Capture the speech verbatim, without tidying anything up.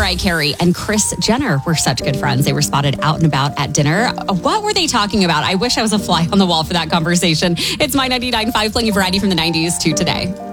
Mariah Carey and Kris Jenner were such good friends. They were spotted out and about at dinner. What were they talking about? I wish I was a fly on the wall for that conversation. It's My ninety-nine point five playing a variety from the nineties to today.